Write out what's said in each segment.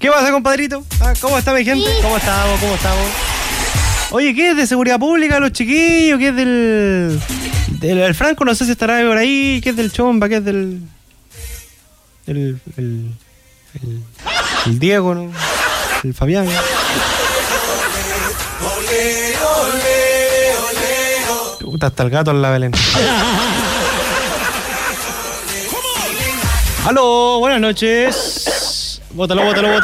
¿Qué pasa, compadrito? ¿Cómo está mi gente? ¿Cómo estamos? Oye, ¿qué es de seguridad pública, los chiquillos? ¿Qué es del el Franco? No sé si estará por ahí. ¿Qué es del Chomba? ¿Qué es del el Diego, ¿no? El Fabián. Puta, hasta el gato en la Belén. Aló, buenas noches. Bótalo.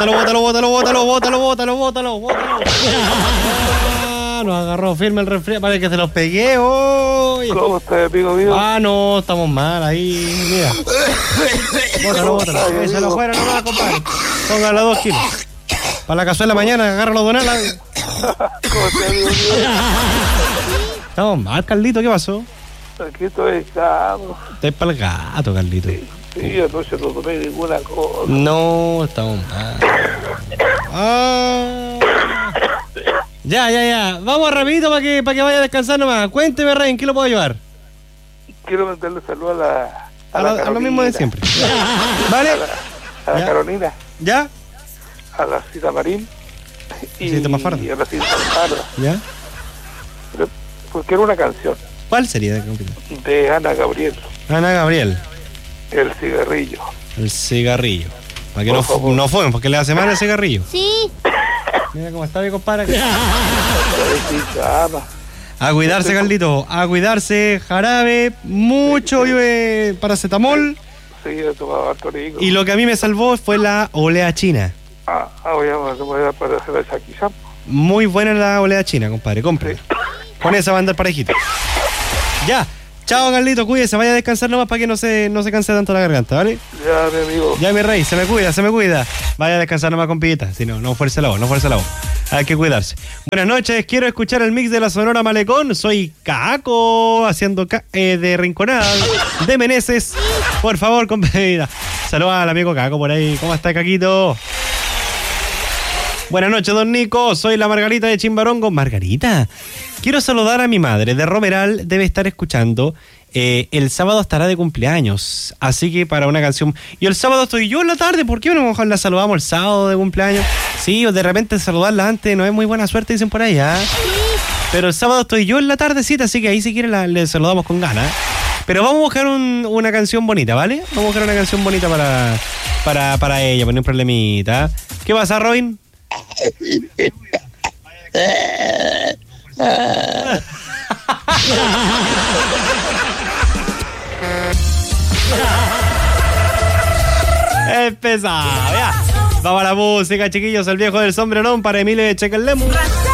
Nos agarró firme el resfriado. Parece que se los pegué hoy. ¿Cómo está, amigo mío? No, estamos mal ahí. Mira. Bótalo. Échalo afuera nomás, compadre. Póngalo a 2 kilos. Para la cazuela mañana, agárralo, donala. ¿Cómo está, amigo mío? Estamos mal, Carlito, ¿qué pasó? Aquí estoy camo. Estás para el gato, Carlito. Sí, anoche no tomé ninguna cosa. No, estamos mal. Ya. Vamos rapidito para que vaya a descansar nomás. Cuénteme, Rey, ¿en qué lo puedo ayudar? Quiero mandarle saludos a lo mismo de siempre. ¿Vale? A la Carolina. ¿Ya? A la Cita Marín. Y a la Cita Mafarda. ¿Ya? Porque era una canción. ¿Cuál sería? De Ana Gabriel. Ana Gabriel. El cigarrillo. El cigarrillo. Para que no fumen, porque le hace mal el cigarrillo. Sí. Mira cómo está mi compadre. Ama. A cuidarse, Carlito. A cuidarse, jarabe, mucho paracetamol. Sí, he tomado harto rico. Y lo que a mí me salvó fue la olea china. Voy a dar para hacer esa quizá. Muy buena la olea china, compadre. Cómprala. Sí. Con esa va a andar parejito. Ya. Chao, Carlito, cuídese. Vaya a descansar nomás para que no se canse tanto la garganta, ¿vale? Ya, mi amigo. Ya, mi rey. Se me cuida. Vaya a descansar nomás con pillita. Si no fuerce la voz. Hay que cuidarse. Buenas noches. Quiero escuchar el mix de la Sonora Malecón. Soy Caco, haciendo de Rinconada, de Meneses. Por favor, con bebida. Saludos al amigo Caco por ahí. ¿Cómo está, Caquito? Buenas noches, don Nico. Soy la Margarita de Chimbarongo. Margarita, quiero saludar a mi madre de Romeral. Debe estar escuchando. El sábado estará de cumpleaños. Así que para una canción. Y el sábado estoy yo en la tarde. ¿Por qué no mejor la saludamos el sábado de cumpleaños? Sí, o de repente saludarla antes no es muy buena suerte, dicen por ahí, ¿eh? Pero el sábado estoy yo en la tardecita. Así que ahí si quiere le saludamos con ganas. Pero vamos a buscar una canción bonita, ¿vale? Vamos a buscar una canción bonita para ella, poner un problemita. ¿Qué pasa, Robin? Es pesado, ya. Vamos a la música, chiquillos. El viejo del sombrerón para Emilio de Chequelemu.